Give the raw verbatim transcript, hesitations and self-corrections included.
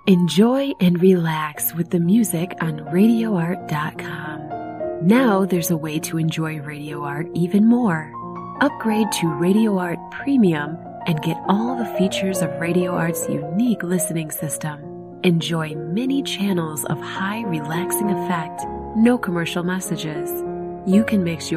Enjoy and relax with the music on radio art dot com. Now there's a way to enjoy Radio Art even more. Upgrade to Radio Art Premium and get all the features of Radio Art's unique listening system. Enjoy many channels of high relaxing effect, no commercial messages. You can mix your